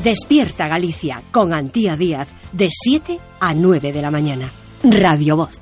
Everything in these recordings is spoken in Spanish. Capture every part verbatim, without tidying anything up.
Despierta Galicia con Antía Díaz de siete a nueve de la mañana. Radio Voz.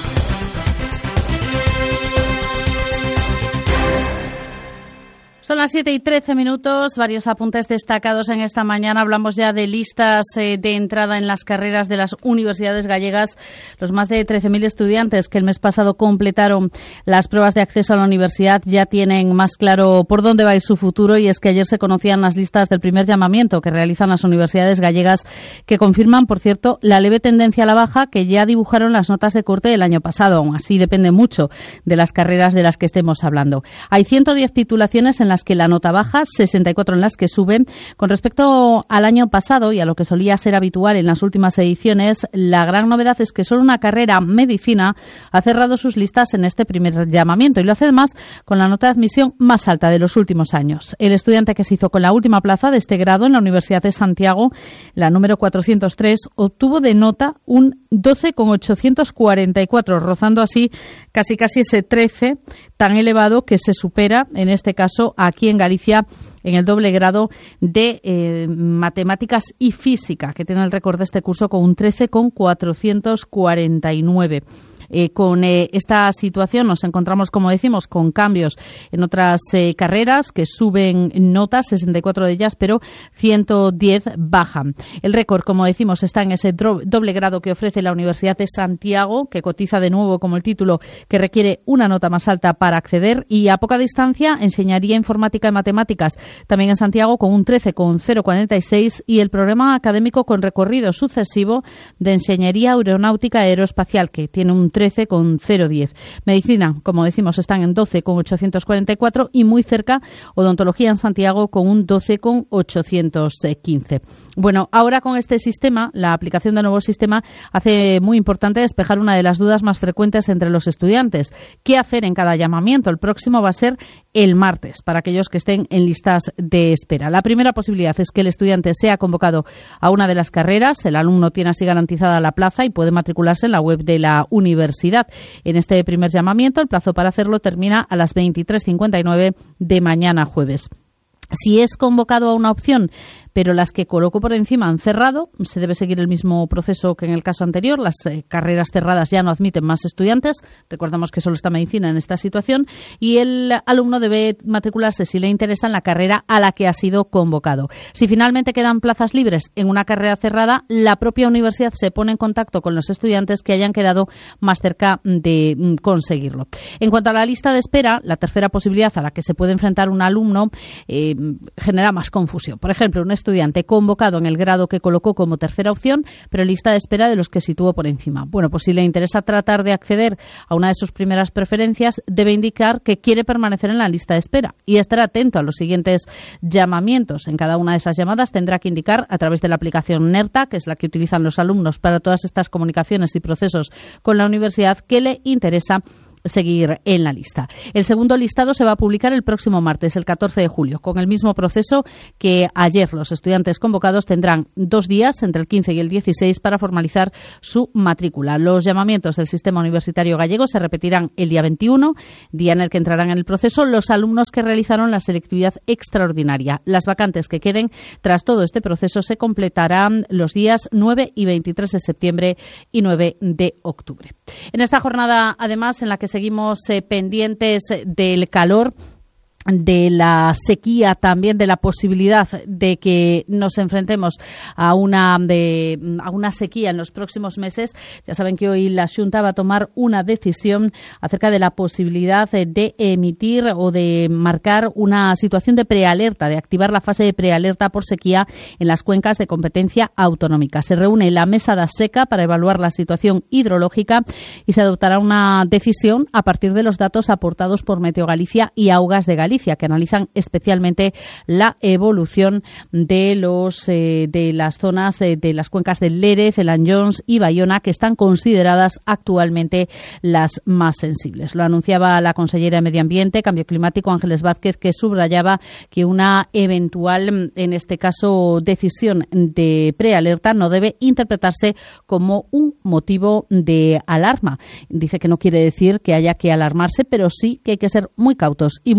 Son las siete y trece minutos, varios apuntes destacados en esta mañana. Hablamos ya de listas eh, de entrada en las carreras de las universidades gallegas. Los más de trece mil estudiantes que el mes pasado completaron las pruebas de acceso a la universidad ya tienen más claro por dónde va a ir su futuro, y es que ayer se conocían las listas del primer llamamiento que realizan las universidades gallegas, que confirman, por cierto, la leve tendencia a la baja que ya dibujaron las notas de corte del año pasado. Aún así, depende mucho de las carreras de las que estemos hablando. Hay ciento diez titulaciones en las que la nota baja, sesenta y cuatro en las que suben. Con respecto al año pasado y a lo que solía ser habitual en las últimas ediciones, la gran novedad es que solo una carrera, medicina, ha cerrado sus listas en este primer llamamiento, y lo hace además con la nota de admisión más alta de los últimos años. El estudiante que se hizo con la última plaza de este grado en la Universidad de Santiago, la número cuatrocientos tres, obtuvo de nota un doce coma ochocientos cuarenta y cuatro, rozando así casi casi ese trece tan elevado que se supera en este caso aquí en Galicia en el doble grado de eh, matemáticas y física, que tiene el récord de este curso con un trece coma cuatrocientos cuarenta y nueve. Eh, con eh, esta situación nos encontramos, como decimos, con cambios en otras eh, carreras que suben notas, sesenta y cuatro de ellas, pero ciento diez bajan. El récord, como decimos, está en ese doble grado que ofrece la Universidad de Santiago, que cotiza de nuevo como el título que requiere una nota más alta para acceder, y a poca distancia enseñaría informática y matemáticas, también en Santiago, con un trece coma cero cuarenta y seis, y el programa académico con recorrido sucesivo de Ingeniería Aeronáutica Aeroespacial, que tiene un trece coma cero diez. Medicina, como decimos, están en doce coma ochocientos cuarenta y cuatro, y muy cerca Odontología en Santiago con un doce coma ochocientos quince. Bueno, ahora con este sistema, la aplicación del nuevo sistema hace muy importante despejar una de las dudas más frecuentes entre los estudiantes. ¿Qué hacer en cada llamamiento? El próximo va a ser el martes, para aquellos que estén en listas de espera. La primera posibilidad es que el estudiante sea convocado a una de las carreras. El alumno tiene así garantizada la plaza y puede matricularse en la web de la universidad. En este primer llamamiento, el plazo para hacerlo termina a las veintitrés cincuenta y nueve de mañana jueves. Si es convocado a una opción, pero las que coloco por encima han cerrado, se debe seguir el mismo proceso que en el caso anterior. Las eh, carreras cerradas ya no admiten más estudiantes. Recordamos que solo está medicina en esta situación, y el alumno debe matricularse, si le interesa, en la carrera a la que ha sido convocado. Si finalmente quedan plazas libres en una carrera cerrada, la propia universidad se pone en contacto con los estudiantes que hayan quedado más cerca de mm, conseguirlo. En cuanto a la lista de espera, la tercera posibilidad a la que se puede enfrentar un alumno eh, genera más confusión. Por ejemplo, un estudiante convocado en el grado que colocó como tercera opción, pero lista de espera de los que situó por encima. Bueno, pues si le interesa tratar de acceder a una de sus primeras preferencias, debe indicar que quiere permanecer en la lista de espera y estar atento a los siguientes llamamientos. En cada una de esas llamadas tendrá que indicar, a través de la aplicación NERTA, que es la que utilizan los alumnos para todas estas comunicaciones y procesos con la universidad, que le interesa seguir en la lista. El segundo listado se va a publicar el próximo martes, el catorce de julio, con el mismo proceso que ayer. Los estudiantes convocados tendrán dos días, entre el quince y el dieciséis, para formalizar su matrícula. Los llamamientos del sistema universitario gallego se repetirán el día veintiuno, día en el que entrarán en el proceso los alumnos que realizaron la selectividad extraordinaria. Las vacantes que queden tras todo este proceso se completarán los días nueve y veintitrés de septiembre y nueve de octubre. En esta jornada, además, en la que seguimos eh, pendientes del calor, de la sequía, también de la posibilidad de que nos enfrentemos a una de, a una sequía en los próximos meses. Ya saben que hoy la Xunta va a tomar una decisión acerca de la posibilidad de emitir o de marcar una situación de prealerta, de activar la fase de prealerta por sequía en las cuencas de competencia autonómica. Se reúne la mesa da seca para evaluar la situación hidrológica y se adoptará una decisión a partir de los datos aportados por Meteo Galicia y Augas de Galicia, que analizan especialmente la evolución de los eh, de las zonas eh, de las cuencas del Lérez, el Anllóns y Bayona, que están consideradas actualmente las más sensibles. Lo anunciaba la consellera de Medio Ambiente, Cambio Climático, Ángeles Vázquez, que subrayaba que una eventual, en este caso, decisión de prealerta no debe interpretarse como un motivo de alarma. Dice que no quiere decir que haya que alarmarse, pero sí que hay que ser muy cautos y muy precavidos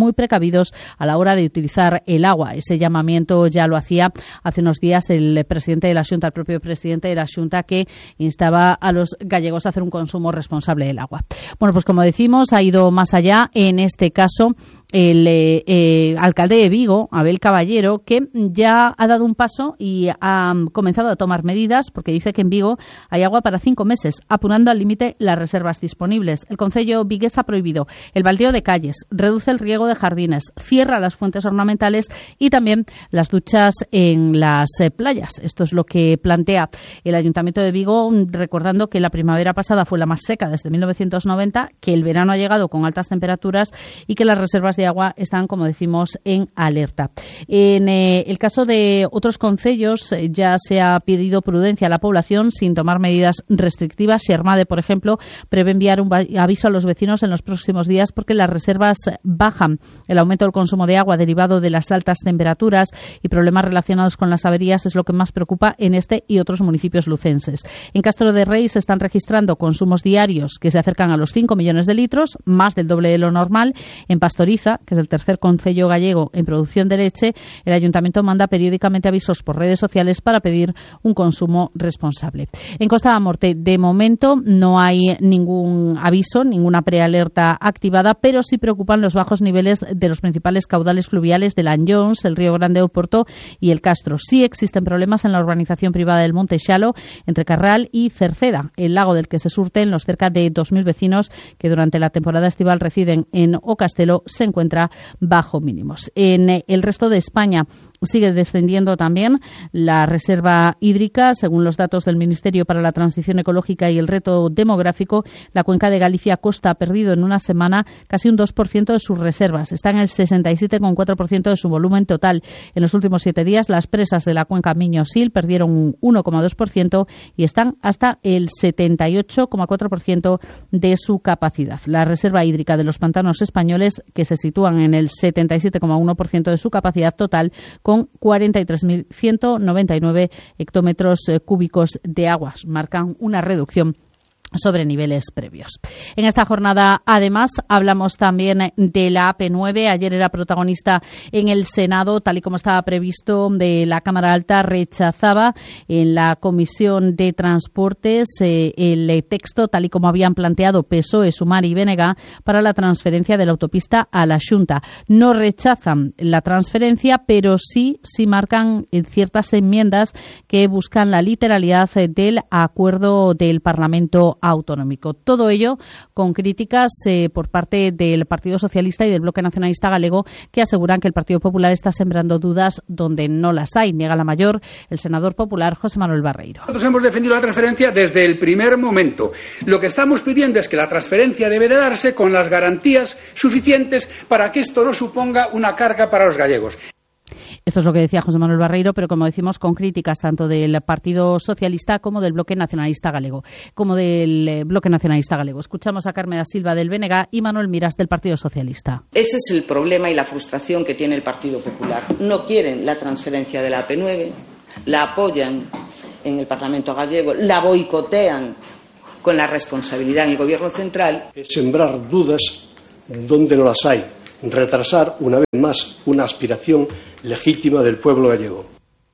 precavidos a la hora de utilizar el agua. Ese llamamiento ya lo hacía hace unos días el presidente de la Xunta, el propio presidente de la Xunta, que instaba a los gallegos a hacer un consumo responsable del agua. Bueno, pues como decimos, ha ido más allá. En este caso, el eh, eh, alcalde de Vigo, Abel Caballero, que ya ha dado un paso y ha comenzado a tomar medidas, porque dice que en Vigo hay agua para cinco meses, apurando al límite las reservas disponibles. El concello vigués ha prohibido el baldeo de calles, reduce el riego de jardines, cierra las fuentes ornamentales y también las duchas en las eh, playas. Esto es lo que plantea el Ayuntamiento de Vigo, recordando que la primavera pasada fue la más seca desde mil novecientos noventa, que el verano ha llegado con altas temperaturas y que las reservas de agua están, como decimos, en alerta. En eh, el caso de otros concellos, eh, ya se ha pedido prudencia a la población sin tomar medidas restrictivas. Xermade, por ejemplo, prevé enviar un aviso a los vecinos en los próximos días porque las reservas bajan. El aumento del consumo de agua derivado de las altas temperaturas y problemas relacionados con las averías es lo que más preocupa en este y otros municipios lucenses. En Castro de Rey se están registrando consumos diarios que se acercan a los cinco millones de litros, más del doble de lo normal. En Pastoriza, que es el tercer concello gallego en producción de leche, el Ayuntamiento manda periódicamente avisos por redes sociales para pedir un consumo responsable. En Costa da Morte, de momento, no hay ningún aviso, ninguna prealerta activada, pero sí preocupan los bajos niveles de los principales caudales fluviales del Anllóns, el Río Grande, Oporto y el Castro. Sí existen problemas en la urbanización privada del Monte Xalo, entre Carral y Cerceda, el lago del que se surten los cerca de dos mil vecinos que durante la temporada estival residen en O Castelo, se encuentra bajo mínimos. En el resto de España sigue descendiendo también la reserva hídrica. Según los datos del Ministerio para la Transición Ecológica y el Reto Demográfico, la cuenca de Galicia-Costa ha perdido en una semana casi un dos por ciento de sus reservas. Está en el sesenta y siete coma cuatro por ciento de su volumen total. En los últimos siete días, las presas de la cuenca Miño-Sil perdieron un uno coma dos por ciento y están hasta el setenta y ocho coma cuatro por ciento de su capacidad. La reserva hídrica de los pantanos españoles, que se sitúan en el setenta y siete coma uno por ciento de su capacidad total, con cuarenta y tres mil ciento noventa y nueve hectómetros cúbicos de aguas. Marcan una reducción sobre niveles previos. En esta jornada, además, hablamos también de la A P nueve. Ayer era protagonista en el Senado, tal y como estaba previsto, de la Cámara Alta. Rechazaba en la Comisión de Transportes eh, el texto, tal y como habían planteado P S O E, Sumar y B N G, para la transferencia de la autopista a la Xunta. No rechazan la transferencia, pero sí, sí marcan ciertas enmiendas que buscan la literalidad del acuerdo del Parlamento autonómico. Todo ello con críticas eh, por parte del Partido Socialista y del Bloque Nacionalista Galego, que aseguran que el Partido Popular está sembrando dudas donde no las hay. Niega la mayor el senador popular José Manuel Barreiro. Nosotros hemos defendido la transferencia desde el primer momento. Lo que estamos pidiendo es que la transferencia debe de darse con las garantías suficientes para que esto no suponga una carga para los gallegos. Esto es lo que decía José Manuel Barreiro, pero como decimos, con críticas tanto del Partido Socialista como del Bloque Nacionalista Galego, como del Bloque Nacionalista Galego. Escuchamos a Carmen da Silva del B N G y Manuel Miras del Partido Socialista. Ese es el problema y la frustración que tiene el Partido Popular. No quieren la transferencia de la A P nueve, la apoyan en el Parlamento gallego, la boicotean con la responsabilidad en el Gobierno central. Sembrar dudas donde no las hay. Retrasar una vez más una aspiración legítima del pueblo gallego.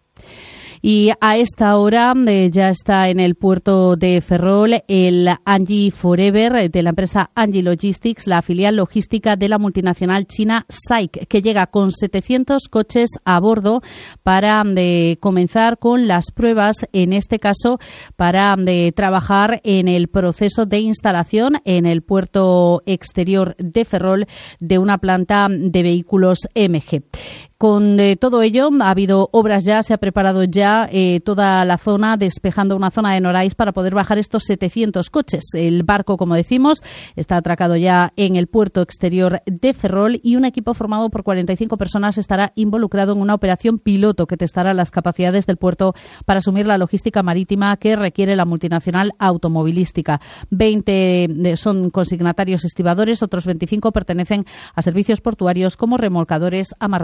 Y a esta hora eh, ya está en el puerto de Ferrol el Angie Forever de la empresa Angie Logistics, la filial logística de la multinacional china S A I C, que llega con setecientos coches a bordo para de, comenzar con las pruebas, en este caso para de, trabajar en el proceso de instalación en el puerto exterior de Ferrol de una planta de vehículos M G. Con eh, todo ello, ha habido obras ya, se ha preparado ya eh, toda la zona, despejando una zona de Norais para poder bajar estos setecientos coches. El barco, como decimos, está atracado ya en el puerto exterior de Ferrol y un equipo formado por cuarenta y cinco personas estará involucrado en una operación piloto que testará las capacidades del puerto para asumir la logística marítima que requiere la multinacional automovilística. veinte son consignatarios estibadores, otros veinticinco pertenecen a servicios portuarios como remolcadores, amarradores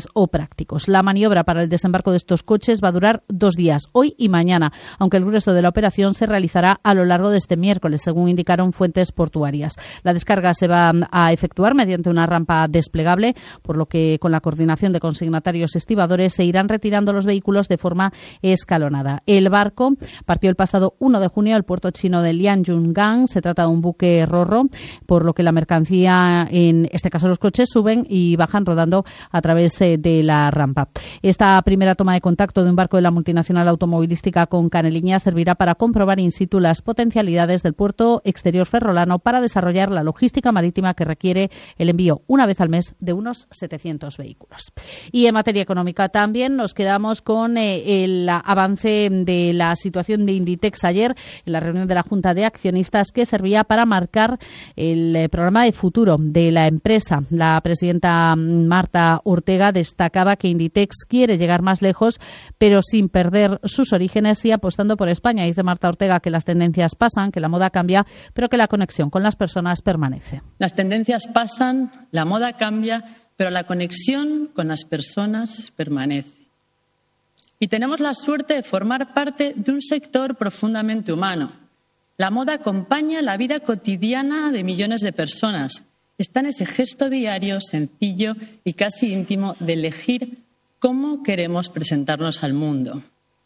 o prácticos. La maniobra para el desembarco de estos coches va a durar dos días, hoy y mañana, aunque el grueso de la operación se realizará a lo largo de este miércoles, según indicaron fuentes portuarias. La descarga se va a efectuar mediante una rampa desplegable, por lo que con la coordinación de consignatarios estibadores se irán retirando los vehículos de forma escalonada. El barco partió el pasado uno de junio al puerto chino de Lianyungang. Se trata de un buque ro-ro, por lo que la mercancía, en este caso los coches, suben y bajan rodando a través de la rampa. Esta primera toma de contacto de un barco de la multinacional automovilística con Caneliña servirá para comprobar in situ las potencialidades del puerto exterior ferrolano para desarrollar la logística marítima que requiere el envío una vez al mes de unos setecientos vehículos. Y en materia económica también nos quedamos con eh, el avance de la situación de Inditex ayer en la reunión de la Junta de Accionistas, que servía para marcar el eh, programa de futuro de la empresa. La presidenta Marta Ortega destacaba que Inditex quiere llegar más lejos, pero sin perder sus orígenes y apostando por España. Dice Marta Ortega que las tendencias pasan, que la moda cambia, pero que la conexión con las personas permanece. Las tendencias pasan, la moda cambia, pero la conexión con las personas permanece. Y tenemos la suerte de formar parte de un sector profundamente humano. La moda acompaña la vida cotidiana de millones de personas. Está en ese gesto diario, sencillo y casi íntimo de elegir cómo queremos presentarnos al mundo.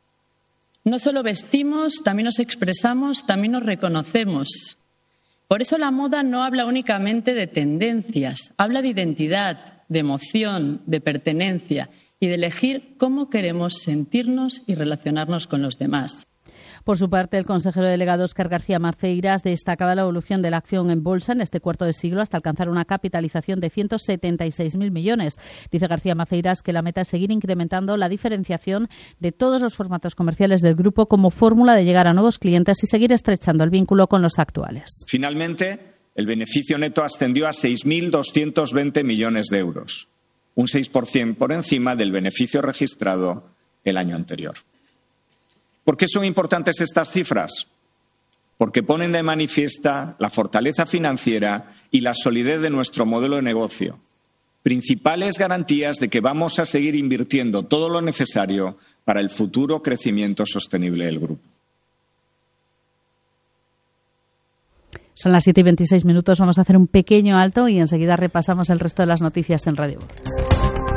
No solo vestimos, también nos expresamos, también nos reconocemos. Por eso la moda no habla únicamente de tendencias, habla de identidad, de emoción, de pertenencia y de elegir cómo queremos sentirnos y relacionarnos con los demás. Por su parte, el consejero delegado Óscar García Maceiras destacaba la evolución de la acción en bolsa en este cuarto de siglo hasta alcanzar una capitalización de ciento setenta y seis mil millones. Dice García Maceiras que la meta es seguir incrementando la diferenciación de todos los formatos comerciales del grupo como fórmula de llegar a nuevos clientes y seguir estrechando el vínculo con los actuales. Finalmente, el beneficio neto ascendió a seis mil doscientos veinte millones de euros, un seis por ciento por encima del beneficio registrado el año anterior. ¿Por qué son importantes estas cifras? Porque ponen de manifiesta la fortaleza financiera y la solidez de nuestro modelo de negocio, principales garantías de que vamos a seguir invirtiendo todo lo necesario para el futuro crecimiento sostenible del grupo. Son las siete y veintiséis minutos, vamos a hacer un pequeño alto y enseguida repasamos el resto de las noticias en Radio Voz.